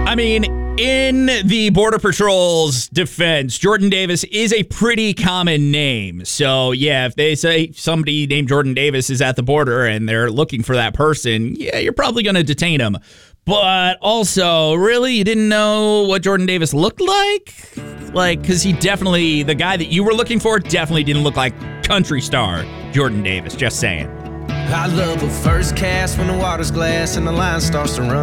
I mean, in the Border Patrol's defense, Jordan Davis is a pretty common name. So, yeah, if they say somebody named Jordan Davis is at the border and they're looking for that person, yeah, you're probably going to detain him. But also, really, you didn't know what Jordan Davis looked like? Like, because the guy that you were looking for definitely didn't look like country star Jordan Davis. Just saying. I love a first cast when the water's glass and the line starts to run.